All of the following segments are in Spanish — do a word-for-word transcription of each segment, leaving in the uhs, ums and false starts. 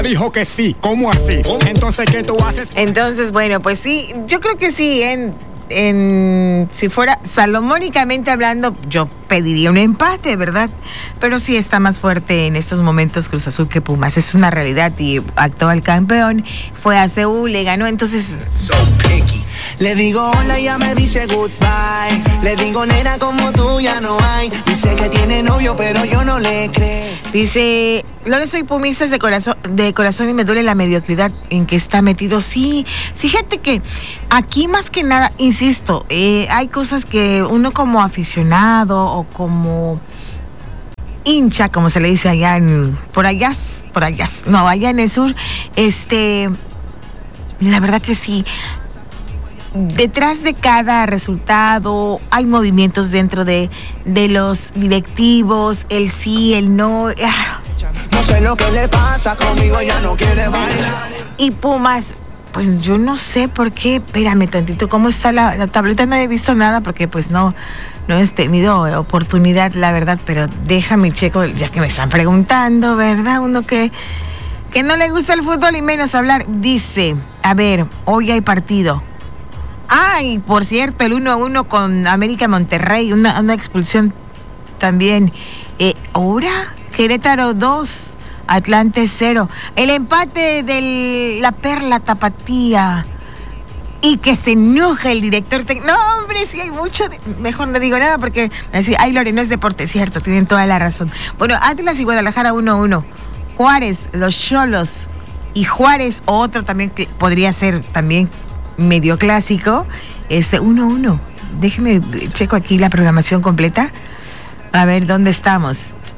Dijo que sí, ¿cómo así? Entonces, ¿qué tú haces? Entonces, bueno, pues sí, yo creo que sí, en, en si fuera salomónicamente hablando, yo pediría un empate, ¿verdad? Pero sí está más fuerte en estos momentos Cruz Azul que Pumas, es una realidad, y actual campeón, fue a Seúl, le ganó, entonces... So picky. Le digo hola y ya me dice goodbye. Le digo nena como tú ya no hay. Dice que tiene novio pero yo no le creo. Dice, Lorenzo soy pumista de corazón, de corazón y me duele la mediocridad en que está metido. Sí, fíjate que aquí más que nada, insisto, eh, hay cosas que uno como aficionado o como hincha, como se le dice allá en, por allá, por allá, no, allá en el sur, este, la verdad que sí. Detrás de cada resultado hay movimientos dentro de, de los directivos, el sí, el no. No sé lo que le pasa, conmigo ya no quiere bailar. Y Pumas, pues yo no sé por qué, espérame tantito, ¿cómo está la, la tableta? No he visto nada porque pues no, no he tenido oportunidad, la verdad, pero déjame checo, ya que me están preguntando, ¿verdad? Uno que, que no le gusta el fútbol y menos hablar, dice, a ver, hoy hay partido. Ah, y por cierto, el uno a uno con América Monterrey, una, una expulsión también. Eh, ¿Ahora? Querétaro dos, Atlante cero. El empate de la Perla Tapatía. Y que se enoja el director técnico. No, hombre, sí hay mucho. De... Mejor no digo nada porque... Así, ay, Lore, no es deporte, cierto, tienen toda la razón. Bueno, Atlas y Guadalajara uno a uno. Juárez, los Xolos y Juárez, otro también que podría ser también... medio clásico, este uno uno. Déjeme checo aquí la programación completa. A ver dónde estamos.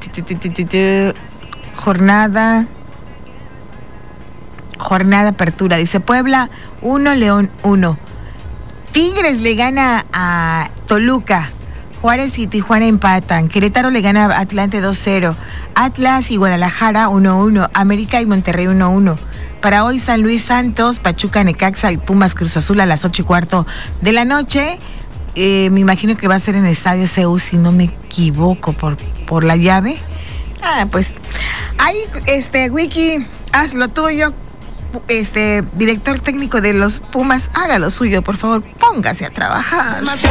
Jornada Jornada apertura. Dice Puebla uno, León uno. Tigres le gana a Toluca. Juárez y Tijuana empatan. Querétaro le gana a Atlante dos cero. Atlas y Guadalajara uno uno. América y Monterrey uno uno. Para hoy San Luis Santos, Pachuca Necaxa y Pumas Cruz Azul a las ocho y cuarto de la noche. Eh, me imagino que va a ser en el Estadio C U, si no me equivoco, por por la llave. Ah, pues ahí, este, Wiki, haz lo tuyo. Este, director técnico de los Pumas, haga lo suyo, por favor, póngase a trabajar.